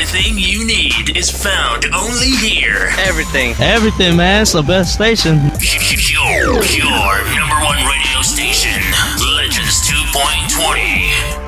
Everything you need is found only here. Everything, man. It's the best station. Your number one radio station, Legends 2.20.